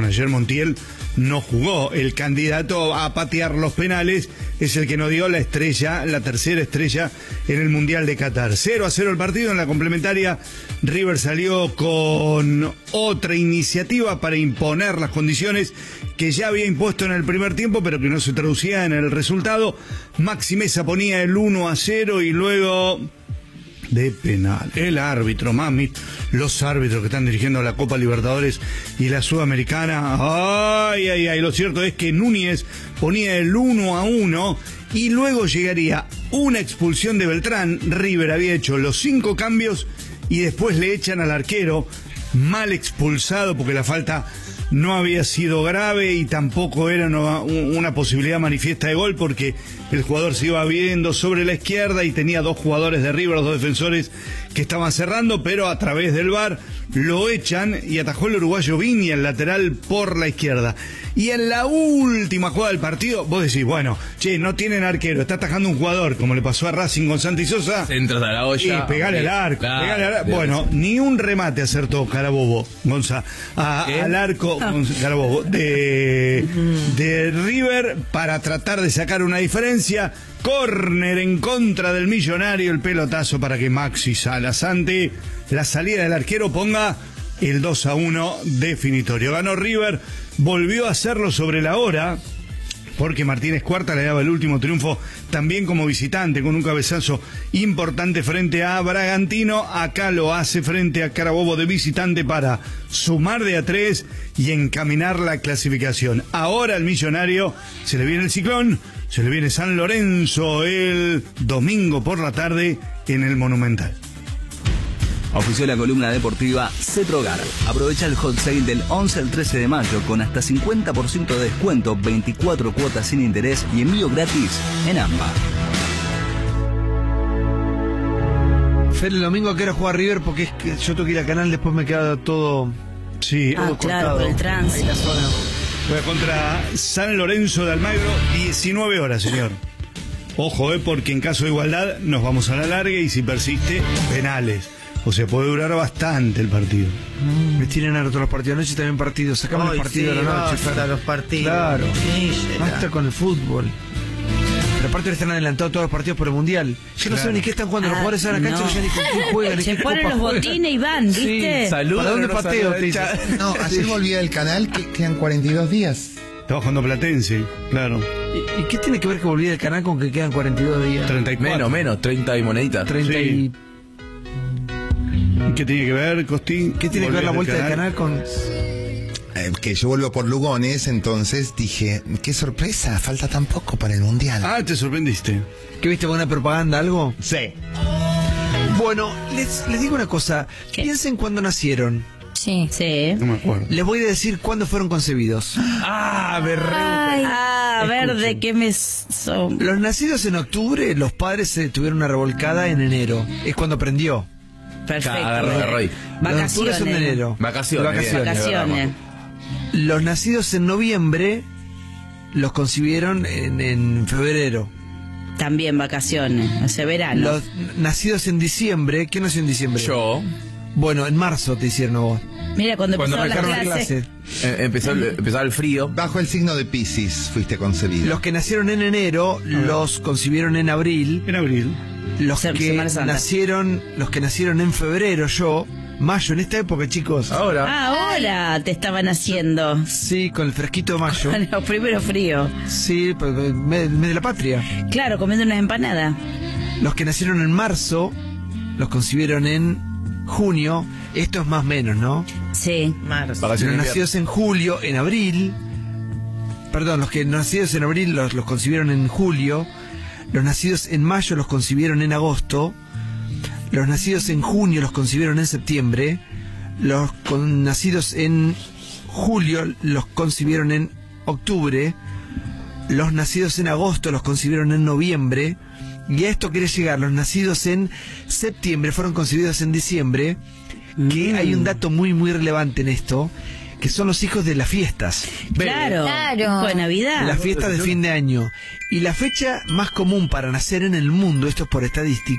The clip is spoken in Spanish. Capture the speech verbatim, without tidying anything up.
Ayer Montiel no jugó. El candidato a patear los penales es el que nos dio la estrella, la tercera estrella en el Mundial de Qatar. cero a cero el partido. En la complementaria, River salió con otra iniciativa para imponer las condiciones que ya había impuesto en el primer tiempo, pero que no se traducía en el resultado. Maxi Meza ponía el uno a cero y luego de penal. El árbitro, mami, los árbitros que están dirigiendo la Copa Libertadores y la Sudamericana. Ay, ay, ay. Lo cierto es que Núñez ponía el uno a uno y luego llegaría una expulsión de Beltrán. River había hecho los cinco cambios y después le echan al arquero, mal expulsado porque la falta no había sido grave y tampoco era una, una posibilidad manifiesta de gol, porque el jugador se iba viendo sobre la izquierda y tenía dos jugadores de River, los dos defensores que estaban cerrando, pero a través del V A R lo echan y atajó el uruguayo Viña, el lateral por la izquierda. Y en la última jugada del partido, vos decís, bueno, che, no tienen arquero, está atajando un jugador, como le pasó a Racing con Santi Sosa. Centros de la olla. Y pegale al arco, claro, pegale al arco. Bueno, ni un remate acertó Carabobo, Gonza, a, al arco Carabobo de, de River para tratar de sacar una diferencia. Córner en contra del Millonario, el pelotazo para que Maxi Salas, ante la salida del arquero, ponga el dos a uno definitorio. Ganó River, volvió a hacerlo sobre la hora, porque Martínez Cuarta le daba el último triunfo también como visitante, con un cabezazo importante frente a Bragantino. Acá lo hace frente a Carabobo de visitante para sumar de a tres y encaminar la clasificación. Ahora al Millonario se le viene el ciclón, se le viene San Lorenzo el domingo por la tarde en el Monumental. Ofició la columna deportiva Cetrogar. Aprovecha el hot sale del once al trece de mayo con hasta cincuenta por ciento de descuento, veinticuatro cuotas sin interés y envío gratis en AMBA. Fer, el domingo quiero jugar River porque es que yo tengo que ir al canal, después me queda todo. Sí, ah, todo claro, cortado. por el tránsito. Ahí la zona. Juega contra San Lorenzo de Almagro, diecinueve horas, señor. Ojo, eh, porque en caso de igualdad nos vamos a la larga y si persiste, penales. O sea, puede durar bastante el partido. Mm, me tienen harto los partidos. Anoche también partidos. Sacamos Hoy los partidos sí, de la noche. basta los partidos. Claro. Sí, basta con el fútbol. Pero aparte le están adelantando todos los partidos por el Mundial. Yo Claro. no sé ni qué están jugando. Ah, los jugadores a la cancha, no. no sé ni con quién juegan. Ni Se qué ponen copa los juegan. botines y van, ¿viste? Sí. Saludos. ¿Para dónde no pateo? saluda Te el dice. chat. No, ayer volví del canal, que quedan cuarenta y dos días. Está bajando Platense, claro. ¿Y, ¿Y qué tiene que ver que volví del canal con que quedan cuarenta y dos días? treinta y cuatro. Menos, menos, treinta y moneditas. treinta Sí. y... ¿Qué tiene que ver, Costín? ¿Qué tiene que ver la vuelta del canal con...? Eh, que yo vuelvo por Lugones, entonces dije, qué sorpresa, falta tan poco para el Mundial. Ah, te sorprendiste. ¿Qué viste, buena propaganda, algo? Sí. Bueno, les, les digo una cosa. ¿Qué? Piensen cuándo nacieron. Sí. Sí. No me acuerdo. Les voy a decir cuándo fueron concebidos. Ah, berre. Ay, ah, a ver Escuchen. de qué me... So... Los nacidos en octubre, los padres se tuvieron una revolcada en enero. Es cuando prendió. Perfecto. Agarra de Roy. Los de octubre son de Vacaciones. enero. Vacaciones. Vacaciones. Vacaciones. Los nacidos en noviembre los concibieron en, en febrero. También vacaciones, o sea, verano. Los nacidos en diciembre, ¿quién nació en diciembre? Yo. Bueno, en marzo te hicieron a vos. Mira, cuando, Cuando empezaron las Arrancaron la clases. clase. Eh, empezó, el, empezaba el frío. Bajo el signo de Piscis fuiste concebido. Los que nacieron en enero los concibieron en abril. En abril. Los Se- que Semana Santa. nacieron, los que nacieron en febrero, yo, mayo, en esta época, chicos. Ahora. Ah, ahora te estaban haciendo. Sí, con el fresquito de mayo. Con los primeros fríos. Sí, pues, mes mes de la patria. Claro, comiendo unas empanadas. Los que nacieron en marzo, los concibieron en junio. Esto es más o menos, ¿no? Sí. Marzo. Los Vacaciones de nacidos en julio, en abril. Perdón, los que nacidos en abril los, los concibieron en julio. Los nacidos en mayo los concibieron en agosto. Los nacidos en junio los concibieron en septiembre. Los con, nacidos en julio los concibieron en octubre. Los nacidos en agosto los concibieron en noviembre. Y a esto quiere llegar, los nacidos en septiembre fueron concebidos en diciembre. Que Mm. hay un dato muy muy relevante en esto, que son los hijos de las fiestas. Claro. Claro. Pues Navidad. Las fiestas de fin de año. Y la fecha más común para nacer en el mundo, esto es por estadística,